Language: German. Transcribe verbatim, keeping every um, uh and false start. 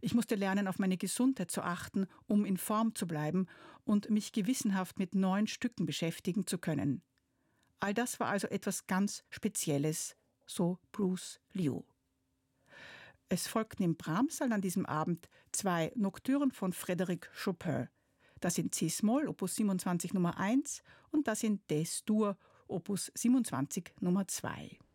Ich musste lernen, auf meine Gesundheit zu achten, um in Form zu bleiben und mich gewissenhaft mit neuen Stücken beschäftigen zu können. All das war also etwas ganz Spezielles, so Bruce Liu. Es folgten im Brahms-Saal an diesem Abend zwei Nocturnen von Frédéric Chopin. Das in C-Moll, Opus siebenundzwanzig Nummer eins und das in D-Dur, Opus siebenundzwanzig Nummer zwei.